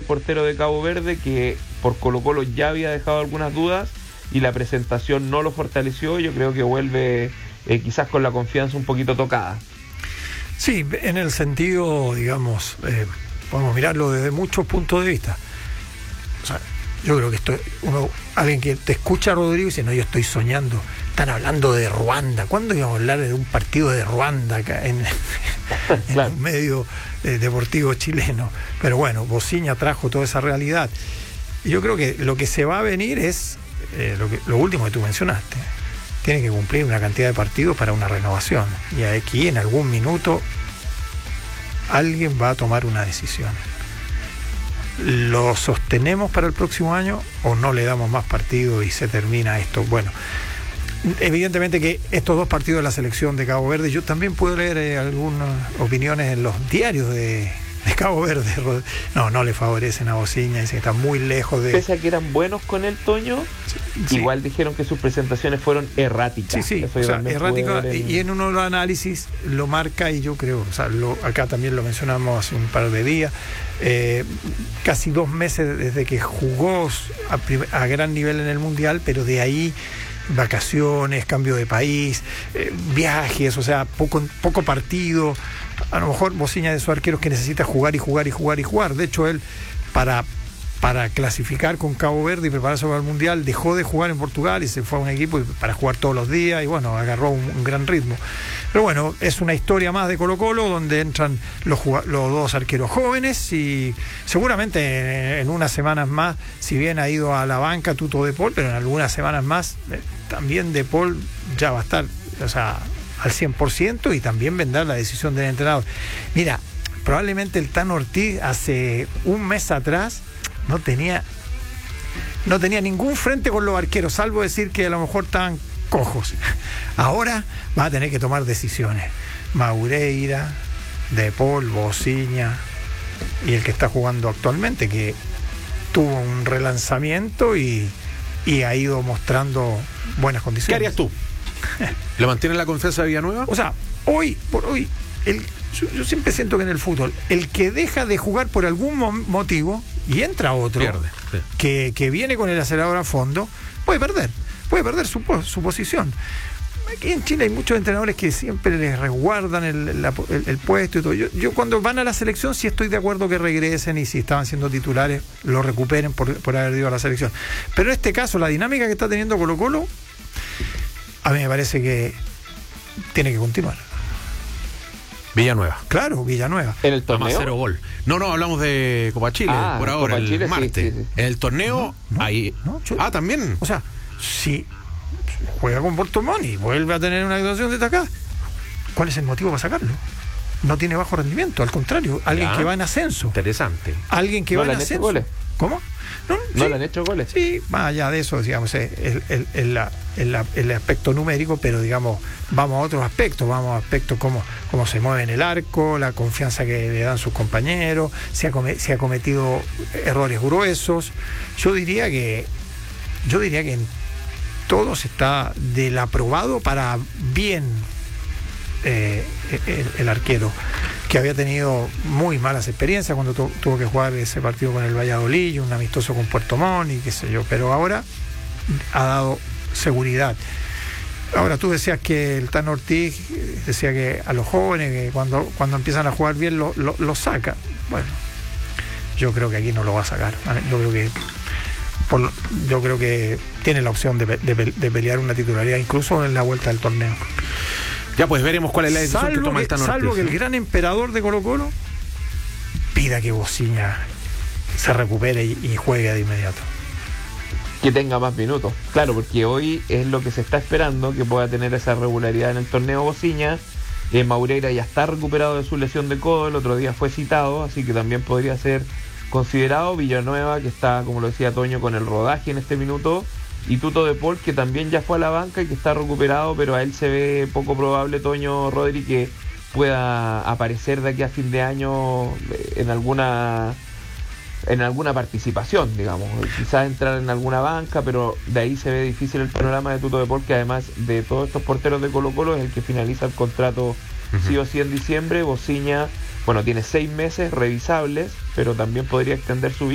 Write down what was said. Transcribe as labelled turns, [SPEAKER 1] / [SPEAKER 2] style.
[SPEAKER 1] portero de Cabo Verde, que por Colo-Colo ya había dejado algunas dudas y la presentación no lo fortaleció. Yo creo que vuelve quizás con la confianza un poquito tocada.
[SPEAKER 2] Sí, en el sentido, digamos, podemos mirarlo desde muchos puntos de vista. O sea, yo creo que alguien que te escucha, Rodrigo, dice, no, yo estoy soñando. Están hablando de Ruanda. ¿Cuándo íbamos a hablar de un partido de Ruanda acá en
[SPEAKER 1] Claro.
[SPEAKER 2] un medio deportivo chileno? Pero bueno, Bociña trajo toda esa realidad. Y yo creo que lo que se va a venir es lo último que tú mencionaste. Tiene que cumplir una cantidad de partidos para una renovación. Y aquí en algún minuto alguien va a tomar una decisión. ¿Lo sostenemos para el próximo año o no le damos más partidos y se termina esto? Bueno, evidentemente que estos dos partidos de la selección de Cabo Verde, yo también puedo leer algunas opiniones en los diarios de Cabo Verde. No le favorecen a Bociña, dicen que está muy lejos de...
[SPEAKER 1] Pese a que eran buenos con el Toño,
[SPEAKER 2] sí.
[SPEAKER 1] Igual dijeron que sus presentaciones fueron erráticas.
[SPEAKER 2] Sí,
[SPEAKER 1] Eso
[SPEAKER 2] o sea,
[SPEAKER 1] errática,
[SPEAKER 2] y en uno de los análisis lo marca, y yo creo, o sea, acá también lo mencionamos hace un par de días, casi 2 meses desde que jugó a gran nivel en el Mundial, pero de ahí vacaciones, cambio de país, viajes, o sea, poco partido. A lo mejor Bociña de esos arqueros que necesita jugar y jugar y jugar y jugar. De hecho, él para clasificar con Cabo Verde y prepararse para el Mundial dejó de jugar en Portugal y se fue a un equipo para jugar todos los días, y bueno, agarró un gran ritmo. Pero bueno, es una historia más de Colo-Colo, donde entran los 2 arqueros jóvenes, y seguramente en unas semanas más, si bien ha ido a la banca Tuto De Paul, pero en algunas semanas más también De Paul ya va a estar, o sea, al 100%, y también vendrá la decisión del entrenador. Mira, probablemente el Tano Ortiz hace un mes atrás no tenía ningún frente con los arqueros, salvo decir que a lo mejor estaban cojos. Ahora va a tener que tomar decisiones. Maureira, De Paul, Bociña y el que está jugando actualmente, que tuvo un relanzamiento y ha ido mostrando buenas condiciones.
[SPEAKER 3] ¿Qué harías tú? ¿Le mantienes la confianza de Villanueva?
[SPEAKER 2] O sea, hoy por hoy, yo siempre siento que en el fútbol, el que deja de jugar por algún motivo y entra otro,
[SPEAKER 3] pierde, sí.
[SPEAKER 2] que viene con el acelerador a fondo, puede perder su posición. Aquí en Chile hay muchos entrenadores que siempre les resguardan el puesto y todo. Yo cuando van a la selección sí estoy de acuerdo que regresen, y si estaban siendo titulares lo recuperen por haber ido a la selección. Pero en este caso, la dinámica que está teniendo Colo-Colo, a mí me parece que tiene que continuar.
[SPEAKER 3] Villanueva.
[SPEAKER 2] Claro, Villanueva.
[SPEAKER 1] ¿En el torneo?
[SPEAKER 3] Más 0 gol. No, hablamos de Copa Chile por ahora,
[SPEAKER 1] Copa Chile,
[SPEAKER 3] el martes.
[SPEAKER 1] Sí.
[SPEAKER 3] En el torneo, ahí... también.
[SPEAKER 2] O sea, si juega con Puerto Montt y vuelve a tener una actuación destacada, ¿cuál es el motivo para sacarlo? No tiene bajo rendimiento, al contrario, alguien que va en ascenso.
[SPEAKER 3] Interesante.
[SPEAKER 2] Alguien que va en ascenso.
[SPEAKER 1] Goles.
[SPEAKER 2] ¿Cómo?
[SPEAKER 1] No le han hecho goles.
[SPEAKER 2] Sí, más allá de eso, digamos, el aspecto numérico, pero digamos, vamos a otros aspectos, cómo se mueve en el arco, la confianza que le dan sus compañeros, si ha cometido errores gruesos. Yo diría que en todos está del aprobado para bien. El arquero, que había tenido muy malas experiencias cuando tuvo que jugar ese partido con el Valladolid, un amistoso con Puerto Montt y qué sé yo, pero ahora ha dado seguridad. Ahora tú decías que el Tano Ortiz decía que a los jóvenes que cuando empiezan a jugar bien lo saca. Bueno, yo creo que aquí no lo va a sacar. Yo creo que tiene la opción de pelear una titularidad incluso en la vuelta del torneo.
[SPEAKER 3] Ya pues veremos cuál es la decisión que toma el Tano Ortiz.
[SPEAKER 2] Salvo que el gran emperador de Colo-Colo pida que Bociña se recupere y juegue de inmediato.
[SPEAKER 1] Que tenga más minutos. Claro, porque hoy es lo que se está esperando, que pueda tener esa regularidad en el torneo Bociña. Maureira ya está recuperado de su lesión de codo, el otro día fue citado, así que también podría ser considerado. Villanueva, que está, como lo decía Toño, con el rodaje en este minuto. Y Tuto De Paul, que también ya fue a la banca y que está recuperado, pero a él se ve poco probable, Toño, Rodri, que pueda aparecer de aquí a fin de año en alguna participación, digamos. Quizás entrar en alguna banca, pero de ahí se ve difícil el panorama de Tuto De Paul, que además de todos estos porteros de Colo-Colo es el que finaliza el contrato sí o sí en diciembre. Bociña, bueno, tiene 6 meses revisables, pero también podría extender su